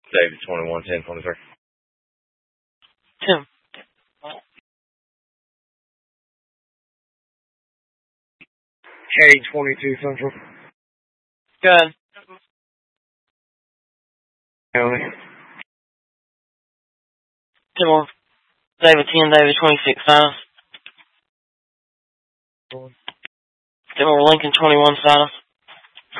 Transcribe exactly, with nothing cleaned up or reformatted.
David twenty-one ten twenty-three. Tim. K twenty-two Central. Good. County. Tim. David ten, David twenty-six five. Tim. Lincoln twenty-one South.